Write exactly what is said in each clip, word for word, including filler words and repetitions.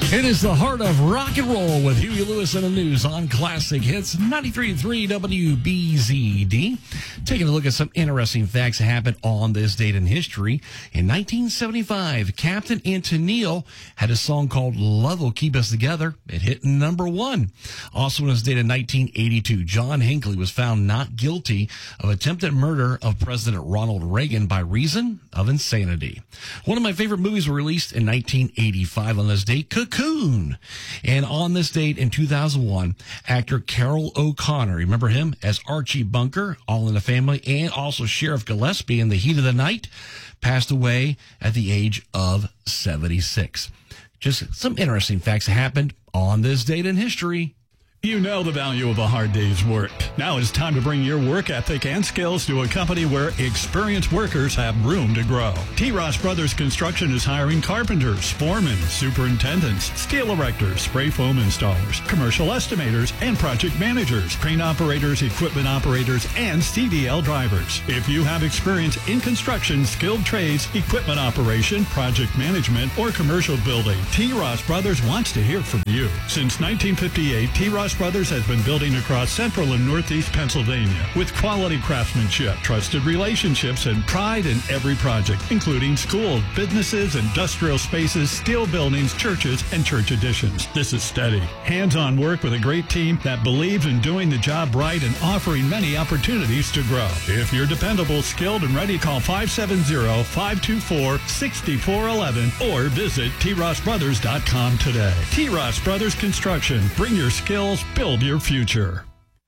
It is the heart of rock and roll with Huey Lewis and the News on Classic Hits ninety-three point three W B Z D. Taking a look at some interesting facts that happened on this date in history. In nineteen seventy-five, Captain and Tennille had a song called Love Will Keep Us Together. It hit number one. Also on this date in nineteen eighty-two, John Hinckley was found not guilty of attempted murder of President Ronald Reagan by reason of insanity. One of my favorite movies were released in nineteen eighty-five on this date, Cocoon. And on this date in two thousand one, actor Carroll O'Connor, remember him as Archie Bunker, All in the Family, and also Sheriff Gillespie in The Heat of the Night, passed away at the age of seventy-six. Just some interesting facts that happened on this date in history. You know the value of a hard day's work. Now it's time to bring your work ethic and skills to a company where experienced workers have room to grow. T. Ross Brothers Construction is hiring carpenters, foremen, superintendents, steel erectors, spray foam installers, commercial estimators, and project managers, crane operators, equipment operators, and C D L drivers. If you have experience in construction, skilled trades, equipment operation, project management, or commercial building, T. Ross Brothers wants to hear from you. Since nineteen fifty-eight, T. Ross Brothers has been building across central and northeast Pennsylvania with quality craftsmanship, trusted relationships, and pride in every project, including schools, businesses, industrial spaces, steel buildings, churches, and church additions. This is steady, hands-on work with a great team that believes in doing the job right and offering many opportunities to grow. If you're dependable, skilled, and ready, call five seven zero, five two four, six four one one or visit T Ross Brothers dot com today. T. Ross Brothers Construction. Bring your skills, build your future.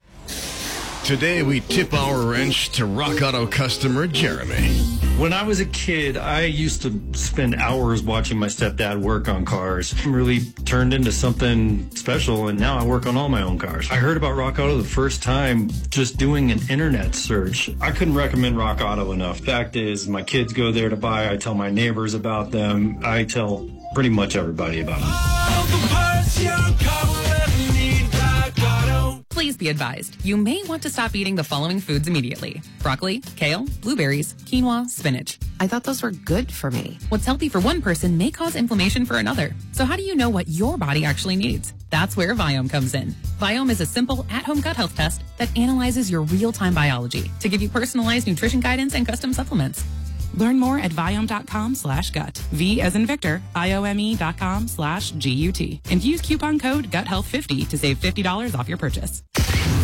Today we tip our wrench to Rock Auto customer Jeremy. When I was a kid, I used to spend hours watching my stepdad work on cars. It really turned into something special, and now I work on all my own cars. I heard about Rock Auto the first time just doing an internet search. I couldn't recommend Rock Auto enough. Fact is, my kids go there to buy. I tell my neighbors about them. I tell pretty much everybody about them. All the parts your car will ever need, Rock Auto. Please be advised, you may want to stop eating the following foods immediately. Broccoli, kale, blueberries, quinoa, spinach. I thought those were good for me. What's healthy for one person may cause inflammation for another. So how do you know what your body actually needs? That's where Viome comes in. Viome is a simple at-home gut health test that analyzes your real-time biology to give you personalized nutrition guidance and custom supplements. Learn more at Viome.com slash gut. V as in Victor, I-O-M-E dot com slash G-U-T. And use coupon code gut health fifty to save fifty dollars off your purchase.